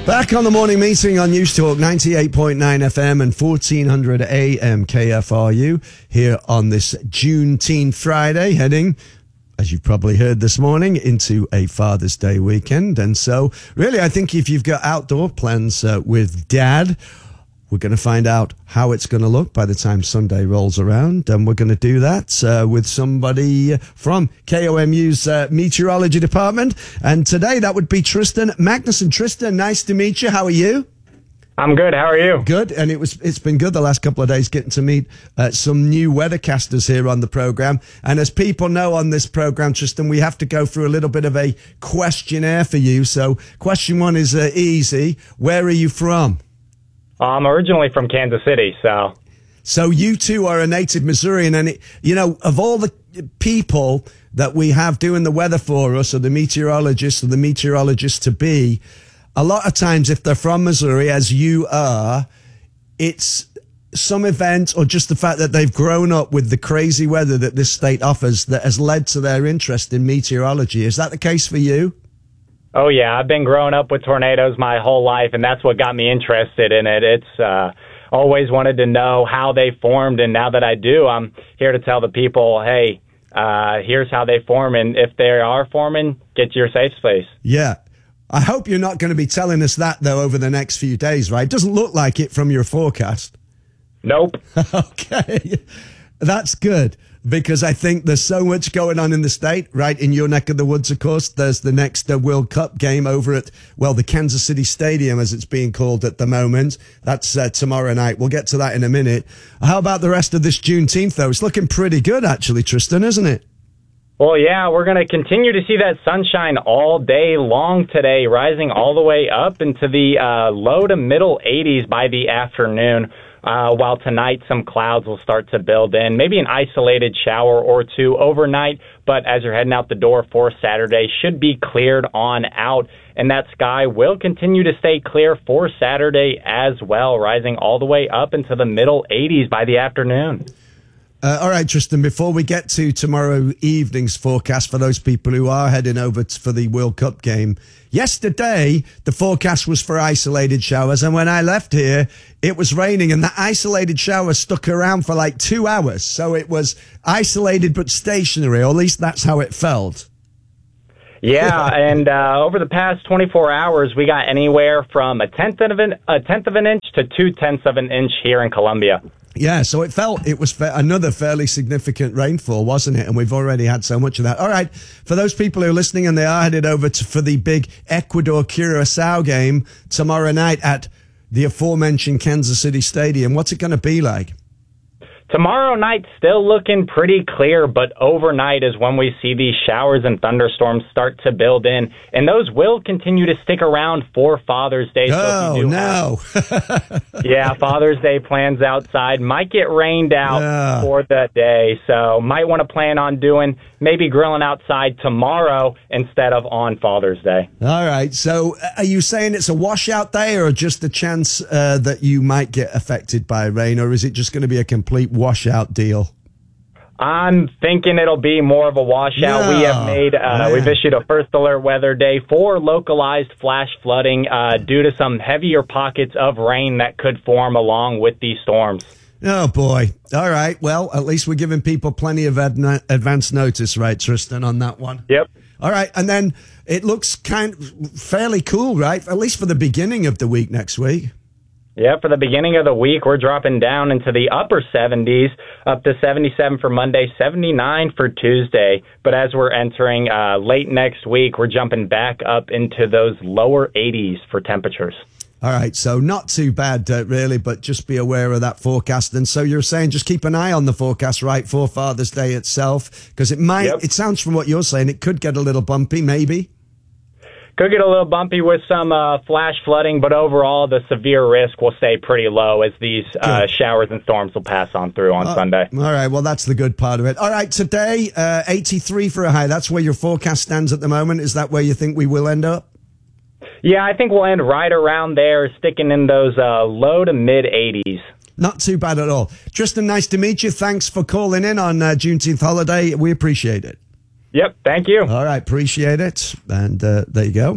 Back on the morning meeting on News Talk 98.9 FM and 1400 AM KFRU here on this Juneteenth Friday, heading, as you've probably heard this morning, into a Father's Day weekend. And so, really, I think if you've got outdoor plans with Dad, we're going to find out how it's going to look by the time Sunday rolls around. And we're going to do that with somebody from KOMU's meteorology department. And today that would be Tristan Magnuson. Tristan, nice to meet you. How are you? I'm good. How are you? Good. And it's been good the last couple of days getting to meet some new weathercasters here on the program. And as people know on this program, Tristan, we have to go through a little bit of a questionnaire for you. So question one is easy. Where are you from? I'm originally from Kansas City, so... So you two are a native Missourian, and, of all the people that we have doing the weather for us, or the meteorologists-to-be, a lot of times if they're from Missouri, as you are, it's some event or just the fact that they've grown up with the crazy weather that this state offers that has led to their interest in meteorology. Is that the case for you? Oh, yeah. I've been growing up with tornadoes my whole life, and that's what got me interested in it. It's always wanted to know how they formed, and now that I do, I'm here to tell the people, hey, here's how they form, and if they are forming, get to your safe space. Yeah. I hope you're not going to be telling us that, though, over the next few days, right? It doesn't look like it from your forecast. Nope. Okay. That's good. Because I think there's so much going on in the state, right? In your neck of the woods, of course, there's the next World Cup game over at, the Kansas City Stadium, as it's being called at the moment. That's tomorrow night. We'll get to that in a minute. How about the rest of this Juneteenth, though? It's looking pretty good, actually, Tristan, isn't it? Well, yeah, we're going to continue to see that sunshine all day long today, rising all the way up into the low to middle 80s by the afternoon. While tonight some clouds will start to build in, maybe an isolated shower or two overnight, but as you're heading out the door for Saturday, should be cleared on out, and that sky will continue to stay clear for Saturday as well, rising all the way up into the middle 80s by the afternoon. All right, Tristan, before we get to tomorrow evening's forecast for those people who are heading over for the World Cup game, yesterday the forecast was for isolated showers, and when I left here, it was raining, and that isolated shower stuck around for like 2 hours. So it was isolated but stationary, or at least that's how it felt. Yeah, and over the past 24 hours, we got anywhere from a tenth of an inch to 2/10 of an inch here in Columbia. Yeah, so it was another fairly significant rainfall, wasn't it? And we've already had so much of that. All right, for those people who are listening and they are headed over for the big Ecuador-Curacao game tomorrow night at the aforementioned Kansas City Stadium, what's it going to be like? Tomorrow night, still looking pretty clear, but overnight is when we see these showers and thunderstorms start to build in, and those will continue to stick around for Father's Day. Oh, no. Yeah, Father's Day plans outside might get rained out for the day, so might want to plan on doing maybe grilling outside tomorrow instead of on Father's Day. All right, so are you saying it's a washout day or just a chance that you might get affected by rain, or is it just going to be a complete washout deal? I'm thinking it'll be more of a washout. We have made, we've issued a first alert weather day for localized flash flooding due to some heavier pockets of rain that could form along with these storms. Oh, boy. All right. Well, at least we're giving people plenty of advance notice, right, Tristan, on that one? Yep. All right. And then it looks fairly cool, right? At least for the beginning of the week next week. Yeah, for the beginning of the week, we're dropping down into the upper 70s, up to 77 for Monday, 79 for Tuesday. But as we're entering late next week, we're jumping back up into those lower 80s for temperatures. All right, so not too bad, really, but just be aware of that forecast. And so you're saying just keep an eye on the forecast, right, for Father's Day itself, because it might, it sounds from what you're saying, it could get a little bumpy, maybe. Could get a little bumpy with some flash flooding, but overall the severe risk will stay pretty low as these showers and storms will pass on through on Sunday. All right, well, that's the good part of it. All right, today, 83 for a high. That's where your forecast stands at the moment. Is that where you think we will end up? Yeah, I think we'll end right around there, sticking in those low to mid-80s. Not too bad at all. Tristan, nice to meet you. Thanks for calling in on Juneteenth holiday. We appreciate it. Yep, thank you. All right, appreciate it. And there you go.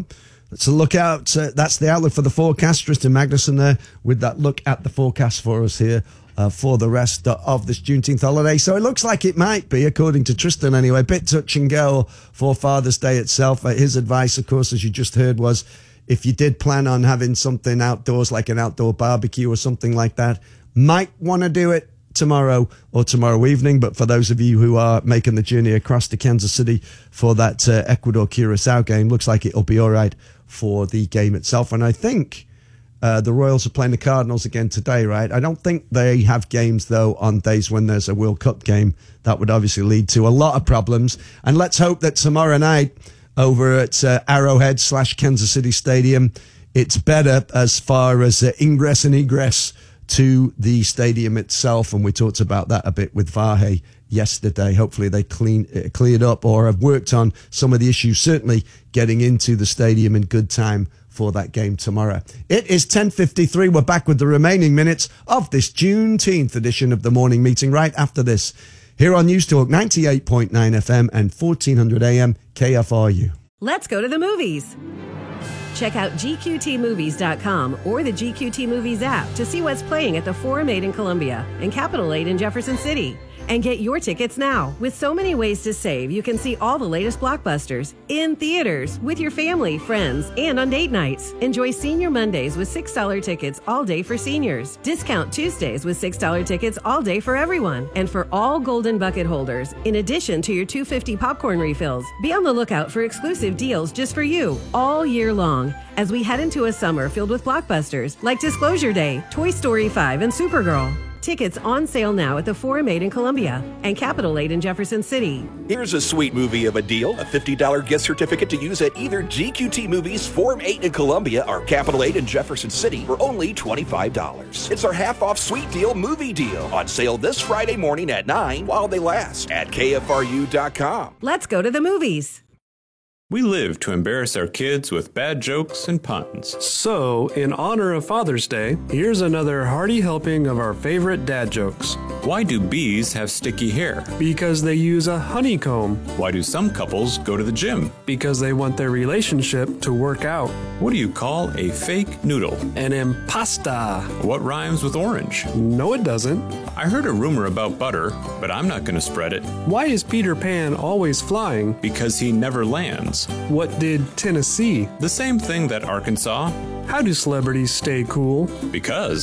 Let's look out. That's the outlook for the forecast. Tristan Magnuson there with that look at the forecast for us here for the rest of this Juneteenth holiday. So it looks like it might be, according to Tristan anyway, a bit touch and go for Father's Day itself. His advice, of course, as you just heard, was if you did plan on having something outdoors, like an outdoor barbecue or something like that, might want to do it tomorrow or tomorrow evening. But for those of you who are making the journey across to Kansas City for that Ecuador-Curacao game, looks like it'll be all right for the game itself. And I think the Royals are playing the Cardinals again today, right? I don't think they have games, though, on days when there's a World Cup game. That would obviously lead to a lot of problems. And let's hope that tomorrow night over at Arrowhead / Kansas City Stadium, it's better as far as ingress and egress to the stadium itself. And we talked about that a bit with Vahe yesterday. Hopefully they cleared up or have worked on some of the issues, certainly getting into the stadium in good time for that game tomorrow. It is 10:53. We're back with the remaining minutes of this Juneteenth edition of the morning meeting right after this here on News Talk 98.9 FM and 1400 AM KFRU. Let's go to the movies. Check out GQTmovies.com or the GQT Movies app to see what's playing at the Forum 8 in Columbia and Capitol 8 in Jefferson City. And get your tickets now. With so many ways to save, you can see all the latest blockbusters in theaters with your family, friends, and on date nights. Enjoy Senior Mondays with $6 tickets all day for seniors. Discount Tuesdays with $6 tickets all day for everyone. And for all Golden Bucket holders, in addition to your $2.50 popcorn refills, be on the lookout for exclusive deals just for you all year long as we head into a summer filled with blockbusters like Disclosure Day, Toy Story 5, and Supergirl. Tickets on sale now at the Forum 8 in Columbia and Capitol 8 in Jefferson City. Here's a sweet movie of a deal. A $50 gift certificate to use at either GQT Movies, Forum 8 in Columbia, or Capitol 8 in Jefferson City for only $25. It's our half-off sweet deal movie deal. On sale this Friday morning at 9 while they last at KFRU.com. Let's go to the movies. We live to embarrass our kids with bad jokes and puns. So, in honor of Father's Day, here's another hearty helping of our favorite dad jokes. Why do bees have sticky hair? Because they use a honeycomb. Why do some couples go to the gym? Because they want their relationship to work out. What do you call a fake noodle? An impasta. What rhymes with orange? No, it doesn't. I heard a rumor about butter, but I'm not going to spread it. Why is Peter Pan always flying? Because he never lands. What did Tennessee? The same thing that Arkansas. How do celebrities stay cool? Because